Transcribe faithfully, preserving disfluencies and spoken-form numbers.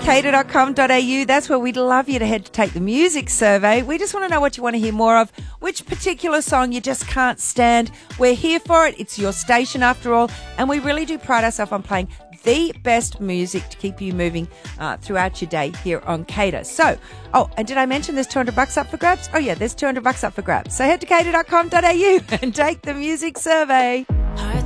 cater dot com dot a u. That's where we'd love you to head to take the music survey. We just want to know what you want to hear more of, which particular song you just can't stand. We're here for it. It's your station after all, and we really do pride ourselves on playing the best music to keep you moving uh, throughout your day here on Cater. So, oh, and did I mention there's two hundred bucks up for grabs? Oh yeah, there's two hundred bucks up for grabs. So head to cater dot com dot a u and take the music survey.